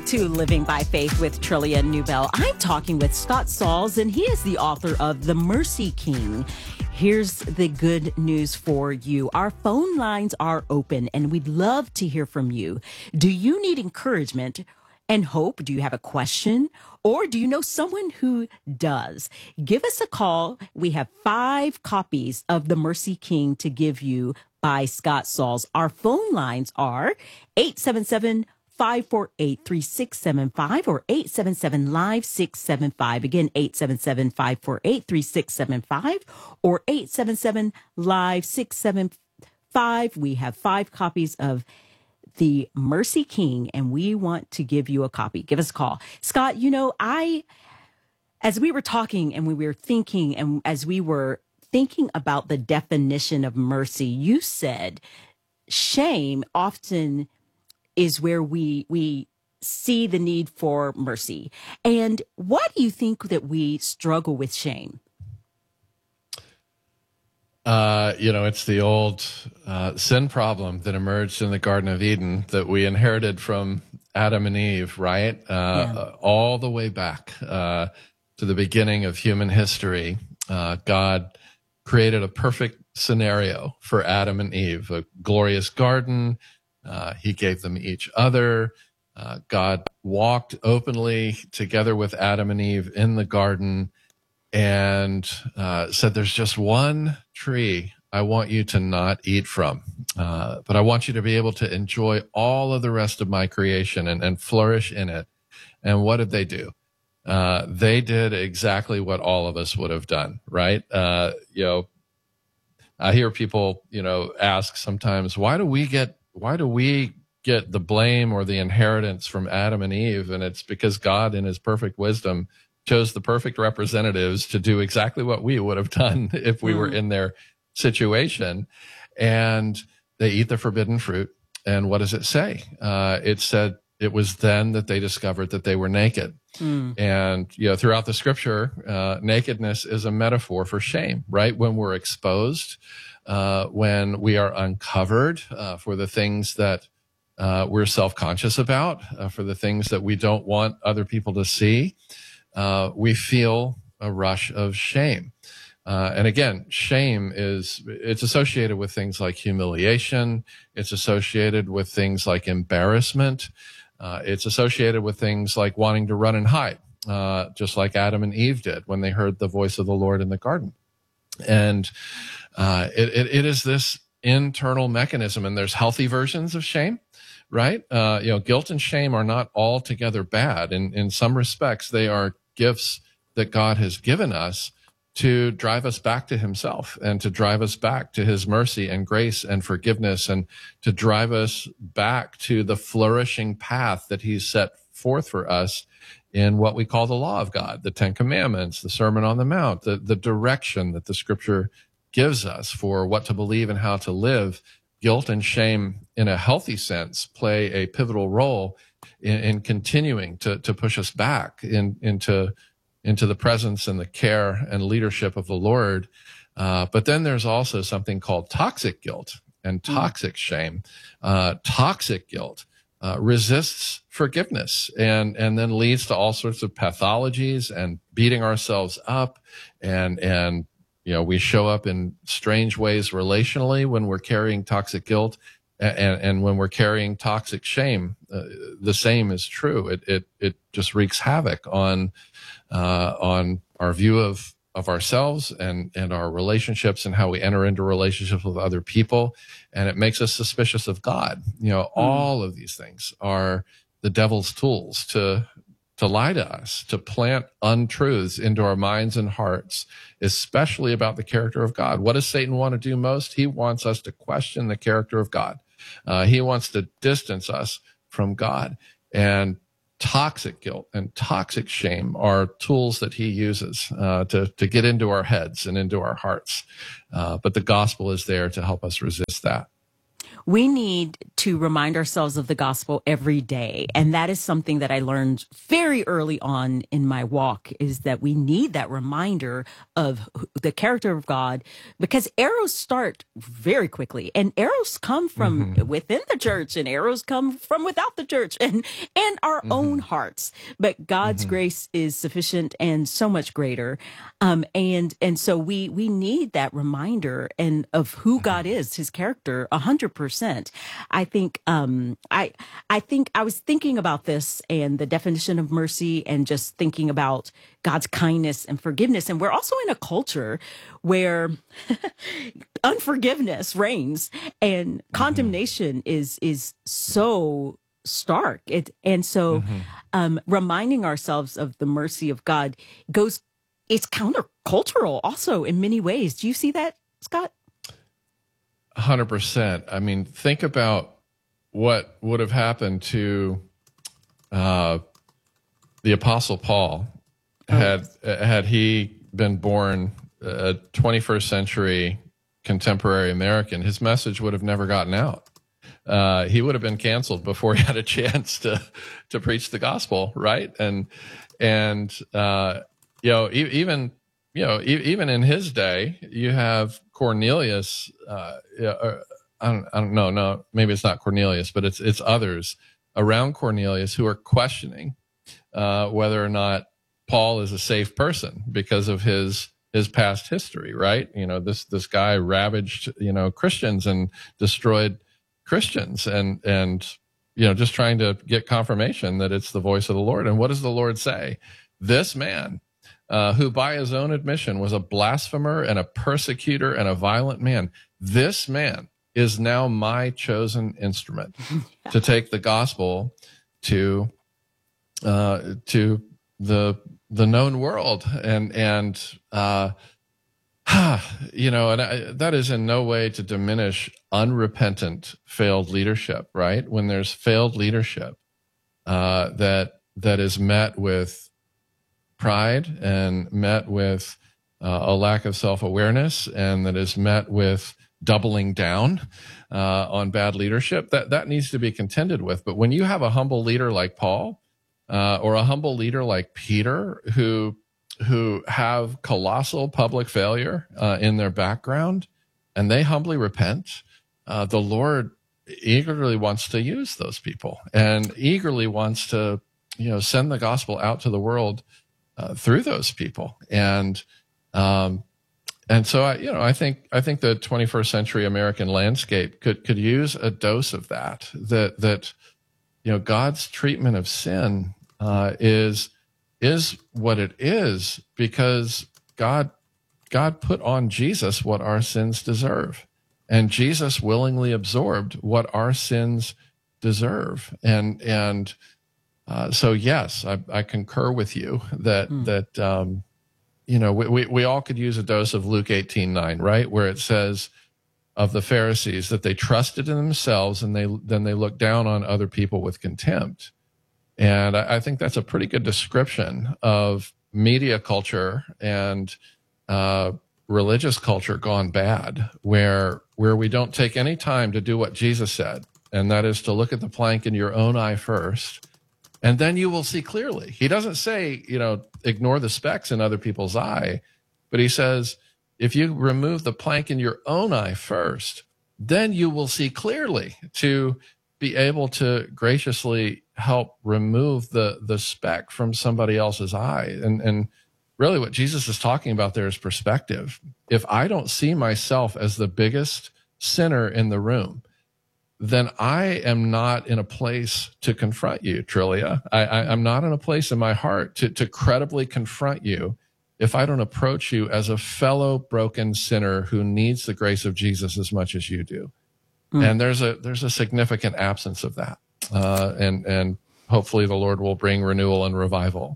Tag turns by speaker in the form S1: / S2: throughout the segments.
S1: to Living by Faith with Trillia Newbell. I'm talking with Scott Sauls, and he is the author of The Mercy King. Here's the good news for you. Our phone lines are open, and we'd love to hear from you. Do you need encouragement and hope? Do you have a question? Or do you know someone who does? Give us a call. We have 5 copies of The Mercy King to give you by Scott Sauls. Our phone lines are 877-548-3675 or 877-LIVE-675. Again, 877-548-3675 or 877-LIVE-675. We have 5 copies of The Mercy King, and we want to give you a copy. Give us a call. Scott, as we were talking and we were thinking, and as we were thinking about the definition of mercy, you said shame often is where we see the need for mercy. And why do you think that we struggle with shame?
S2: It's the old sin problem that emerged in the Garden of Eden that we inherited from Adam and Eve, right? All the way back to the beginning of human history. God created a perfect scenario for Adam and Eve, a glorious garden. He gave them each other. God walked openly together with Adam and Eve in the garden and said, there's just one tree I want you to not eat from, but I want you to be able to enjoy all of the rest of my creation and flourish in it. And what did they do? They did exactly what all of us would have done, right? I hear people, ask sometimes, why do we get the blame or the inheritance from Adam and Eve? And it's because God, in his perfect wisdom, chose the perfect representatives to do exactly what we would have done if we were in their situation. And they eat the forbidden fruit. And what does it say? It said it was then that they discovered that they were naked. And, throughout the scripture, nakedness is a metaphor for shame, right? When we're exposed, when we are uncovered for the things that we're self-conscious about, for the things that we don't want other people to see, we feel a rush of shame. And again, shame it's associated with things like humiliation. It's associated with things like embarrassment. It's associated with things like wanting to run and hide, just like Adam and Eve did when they heard the voice of the Lord in the garden. And it is this internal mechanism, and there's healthy versions of shame, right? Guilt and shame are not altogether bad. In some respects, they are gifts that God has given us to drive us back to himself and to drive us back to his mercy and grace and forgiveness, and to drive us back to the flourishing path that he's set forth for us in what we call the law of God, the 10 Commandments, the Sermon on the Mount, the direction that the scripture gives us for what to believe and how to live. Guilt and shame, in a healthy sense, play a pivotal role in continuing to push us back into the presence and the care and leadership of the Lord. But then there's also something called toxic guilt and toxic shame. Toxic guilt resists forgiveness and then leads to all sorts of pathologies and beating ourselves up. And we show up in strange ways relationally when we're carrying toxic guilt. And when we're carrying toxic shame, the same is true. It just wreaks havoc on our view of ourselves and our relationships and how we enter into relationships with other people. And it makes us suspicious of God. All of these things are the devil's tools to lie to us, to plant untruths into our minds and hearts, especially about the character of God. What does Satan want to do most? He wants us to question the character of God. He wants to distance us from God. And toxic guilt and toxic shame are tools that he uses to get into our heads and into our hearts. But the gospel is there to help us resist that.
S1: We need to remind ourselves of the gospel every day. And that is something that I learned very early on in my walk, is that we need that reminder of the character of God, because arrows start very quickly, and arrows come from within the church, and arrows come from without the church, and our own hearts. But God's grace is sufficient and so much greater. And so we need that reminder and of who God is, his character, 100%. I think I was thinking about this and the definition of mercy, and just thinking about God's kindness and forgiveness. And we're also in a culture where unforgiveness reigns, and condemnation is so stark. Reminding ourselves of the mercy of God it's countercultural also in many ways. Do you see that, Scott?
S2: 100%. I mean, think about what would have happened to the Apostle Paul had he been born a 21st century contemporary American. His message would have never gotten out. He would have been canceled before he had a chance to preach the gospel, right? And even in his day, you have Cornelius. I don't know. No, maybe it's not Cornelius, but it's others around Cornelius who are questioning whether or not Paul is a safe person because of his past history, right? This guy ravaged Christians and destroyed Christians, and just trying to get confirmation that it's the voice of the Lord. And what does the Lord say? This man, who by his own admission was a blasphemer and a persecutor and a violent man, this man is now my chosen instrument to take the gospel to the known world. And that is in no way to diminish unrepentant failed leadership, right? When there's failed leadership that is met with pride and met with a lack of self-awareness, and that is met with doubling down on bad leadership, that needs to be contended with. But when you have a humble leader like Paul, or a humble leader like Peter, who have colossal public failure in their background, and they humbly repent, the Lord eagerly wants to use those people, and eagerly wants to send the gospel out to the world through those people. And so I think the 21st century American landscape could use a dose of that God's treatment of sin is what it is because God put on Jesus what our sins deserve, and Jesus willingly absorbed what our sins deserve. So yes, I concur with you that we all could use a dose of Luke 18:9, right, where it says of the Pharisees that they trusted in themselves, and then they looked down on other people with contempt. And I think that's a pretty good description of media culture and religious culture gone bad, where we don't take any time to do what Jesus said, and that is to look at the plank in your own eye first, and then you will see clearly. He doesn't say, ignore the specks in other people's eye, but he says, if you remove the plank in your own eye first, then you will see clearly to be able to graciously help remove the speck from somebody else's eye. And really what Jesus is talking about there is perspective. If I don't see myself as the biggest sinner in the room, then I am not in a place to confront you, Trillia. I'm not in a place in my heart to credibly confront you if I don't approach you as a fellow broken sinner who needs the grace of Jesus as much as you do. And there's a significant absence of that. And hopefully the Lord will bring renewal and revival.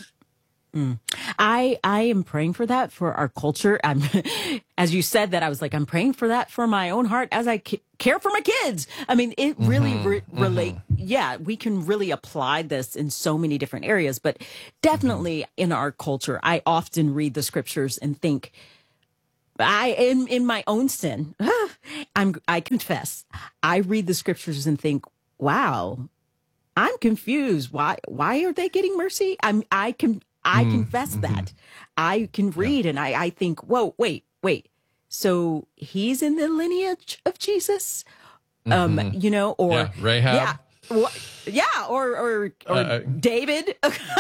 S1: I am praying for that for our culture. As you said that, I was like, I'm praying for that for my own heart as I care for my kids. I mean, it really relate. Yeah, we can really apply this in so many different areas, but definitely in our culture, I often read the scriptures and think, in my own sin, I confess, I read the scriptures and think, wow, I'm confused. Why are they getting mercy? I confess that. I can read and I think, whoa, wait. So he's in the lineage of Jesus? Or
S2: Rahab.
S1: Or David.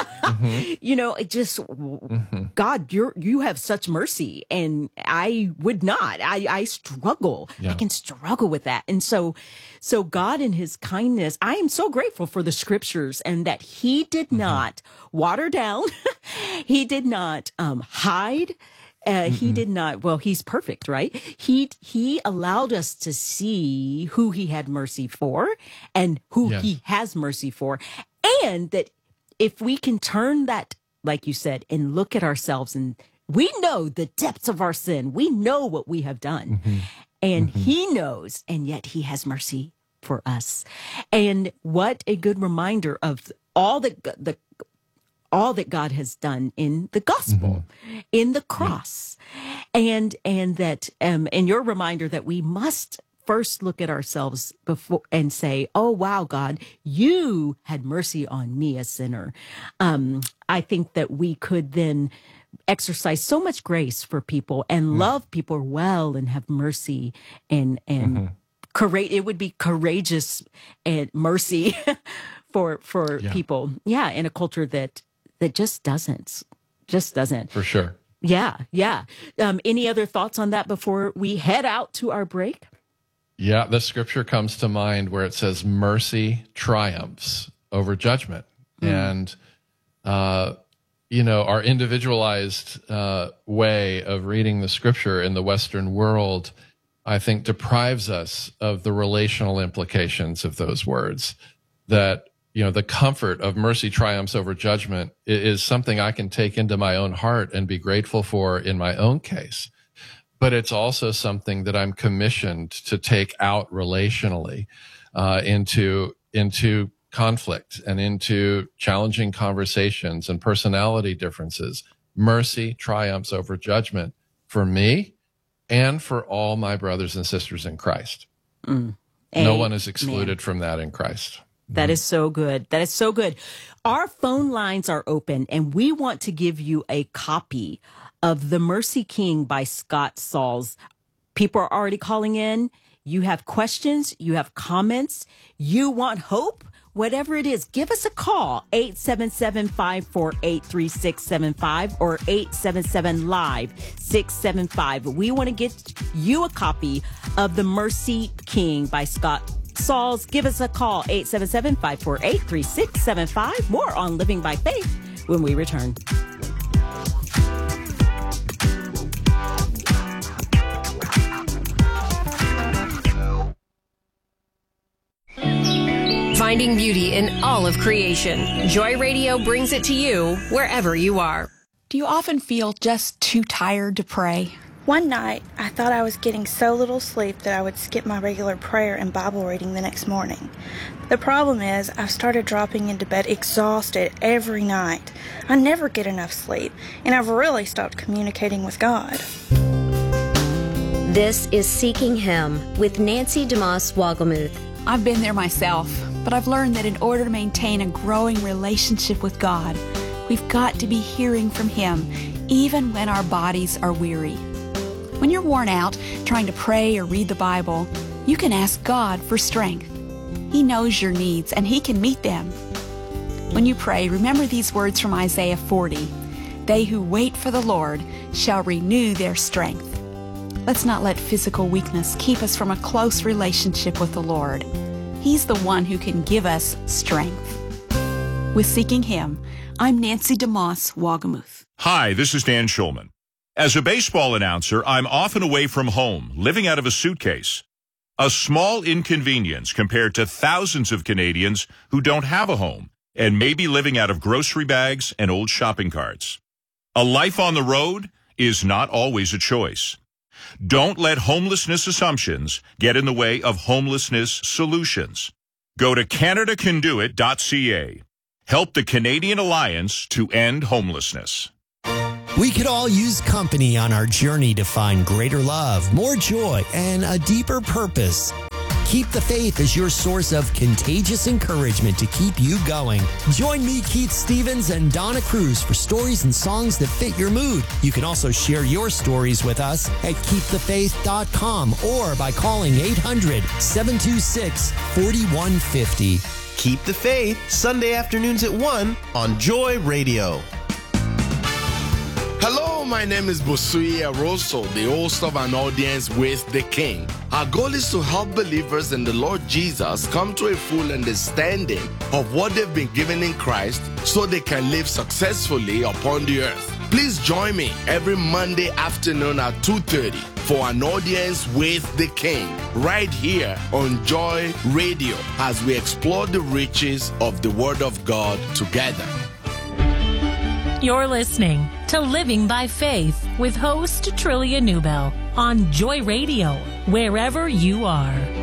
S1: It just, God, you have such mercy, and I would not. I struggle. Yeah. I can struggle with that, and so God, in His kindness, I am so grateful for the scriptures, and that He did not water down. He did not hide. He did not. Well, He's perfect, right? He allowed us to see who He had mercy for and who He has mercy for. And that if we can turn that, like you said, and look at ourselves, and we know the depths of our sin, we know what we have done, and He knows, and yet He has mercy for us. And what a good reminder of all that God has done in the gospel, in the cross, and that, and your reminder that we must first look at ourselves before and say, "Oh wow, God, you had mercy on me, a sinner." I think that we could then exercise so much grace for people and love people well and have mercy and courage. It would be courageous and mercy for people, in a culture that just doesn't.
S2: For sure.
S1: Yeah. Any other thoughts on that before we head out to our break?
S2: Yeah, the scripture comes to mind where it says mercy triumphs over judgment. And, our individualized way of reading the scripture in the Western world, I think, deprives us of the relational implications of those words. That, the comfort of mercy triumphs over judgment is something I can take into my own heart and be grateful for in my own case. But it's also something that I'm commissioned to take out relationally into conflict and into challenging conversations and personality differences. Mercy triumphs over judgment for me and for all my brothers and sisters in Christ. No one is excluded from that in Christ.
S1: That is so good. That is so good. Our phone lines are open, and we want to give you a copy of The Mercy King by Scott Sauls. People are already calling in. You have questions. You have comments. You want hope. Whatever it is, give us a call, 877-548-3675 or 877-LIVE-675. We want to get you a copy of The Mercy King by Scott Sauls. Give us a call, 877-548-3675. More on Living by Faith when we return.
S3: Finding beauty in all of creation. Joy Radio brings it to you wherever you are.
S4: Do you often feel just too tired to pray?
S5: One night, I thought I was getting so little sleep that I would skip my regular prayer and Bible reading the next morning. The problem is, I've started dropping into bed exhausted every night. I never get enough sleep, and I've really stopped communicating with God.
S6: This is Seeking Him with Nancy DeMoss Wogelmuth.
S4: I've been there myself, but I've learned that in order to maintain a growing relationship with God, we've got to be hearing from Him, even when our bodies are weary. When you're worn out trying to pray or read the Bible, you can ask God for strength. He knows your needs and He can meet them. When you pray, remember these words from Isaiah 40. They who wait for the Lord shall renew their strength. Let's not let physical weakness keep us from a close relationship with the Lord. He's the one who can give us strength. With Seeking Him, I'm Nancy DeMoss Wogelmuth.
S7: Hi, this is Dan Schulman. As a baseball announcer, I'm often away from home, living out of a suitcase. A small inconvenience compared to thousands of Canadians who don't have a home and may be living out of grocery bags and old shopping carts. A life on the road is not always a choice. Don't let homelessness assumptions get in the way of homelessness solutions. Go to CanadaCanDoIt.ca. Help the Canadian Alliance to End Homelessness.
S8: We could all use company on our journey to find greater love, more joy, and a deeper purpose. Keep the Faith as your source of contagious encouragement to keep you going. Join me, Keith Stevens, and Donna Cruz for stories and songs that fit your mood. You can also share your stories with us at keepthefaith.com or by calling 800-726-4150.
S9: Keep the Faith, Sunday afternoons at 1 on Joy Radio.
S10: Hello, my name is Bosui Aroso, the host of An Audience with the King. Our goal is to help believers in the Lord Jesus come to a full understanding of what they've been given in Christ so they can live successfully upon the earth. Please join me every Monday afternoon at 2:30 for An Audience with the King, right here on Joy Radio, as we explore the riches of the Word of God together.
S11: You're listening to Living by Faith with host Trillia Newbell on Joy Radio, wherever you are.